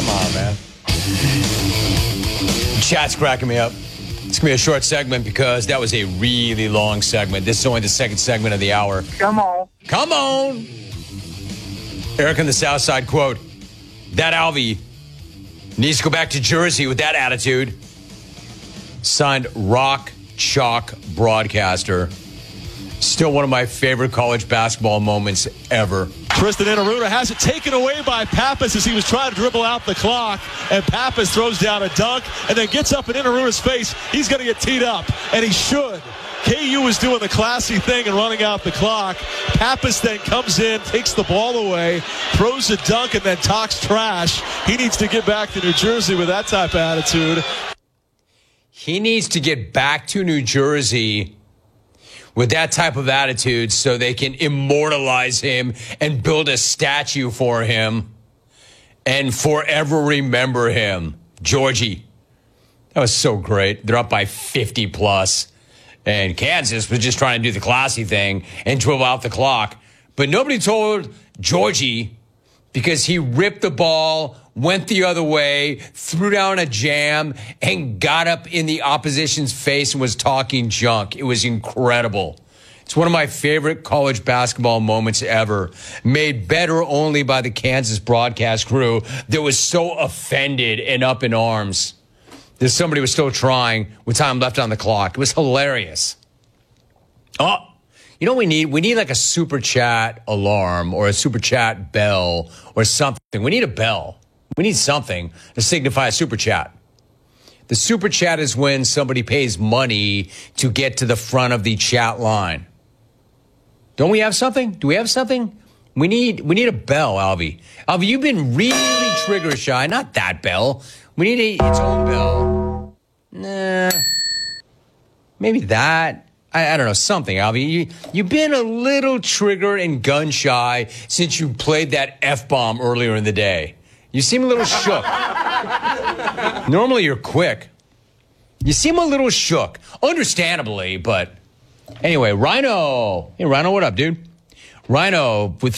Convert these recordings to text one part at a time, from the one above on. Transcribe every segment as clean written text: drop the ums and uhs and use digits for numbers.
Come on, man. Chat's cracking me up. It's going to be a short segment because that was a really long segment. This is only the second segment of the hour. Come on. Come on. Eric on the South Side, quote, that Alvy needs to go back to Jersey with that attitude. Signed Rock Chalk Broadcaster. Still one of my favorite college basketball moments ever. Tristan Enaruna has it taken away by Pappas as he was trying to dribble out the clock. And Pappas throws down a dunk and then gets up in Enaruna's face. He's going to get teed up, and he should. KU was doing the classy thing and running out the clock. Pappas then comes in, takes the ball away, throws a dunk, and then talks trash. He needs to get back to New Jersey with that type of attitude. He needs to get back to New Jersey with that type of attitude so they can immortalize him and build a statue for him and forever remember him. Georgie, that was so great. They're up by 50 plus. And Kansas was just trying to do the classy thing and dribble out the clock. But nobody told Georgie because he ripped the ball, went the other way, threw down a jam, and got up in the opposition's face and was talking junk. It was incredible. It's one of my favorite college basketball moments ever, made better only by the Kansas broadcast crew that was so offended and up in arms that somebody was still trying with time left on the clock. It was hilarious. Oh, you know what we need? We need like a super chat alarm or a super chat bell or something. We need a bell. We need something to signify a super chat. The super chat is when somebody pays money to get to the front of the chat line. Don't we have something? Do we have something? We need a bell, Alvy. Alvy, you've been really trigger shy. Not that bell. We need its own bell. Nah. Maybe that. I don't know, something, Alvy. You've been a little trigger and gun shy since you played that F-bomb earlier in the day. You seem a little shook. Normally you're quick. You seem a little shook. Understandably, but anyway, Rhino. Hey, Rhino, what up, dude? Rhino with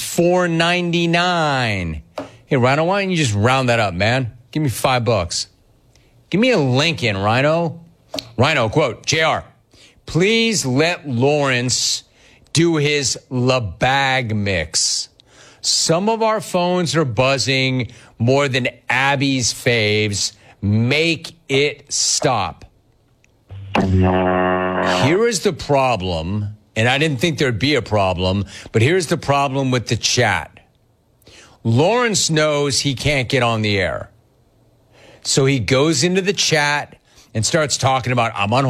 $4.99. Hey, Rhino, why don't you just round that up, man? Give me $5. Give me a Lincoln, Rhino. Rhino, quote, JR, please let Lawrence do his LeBag mix. Some of our phones are buzzing more than Abby's faves. Make it stop. Here is the problem, and I didn't think there'd be a problem, but here's the problem with the chat. Lawrence knows he can't get on the air. So he goes into the chat and starts talking about, I'm on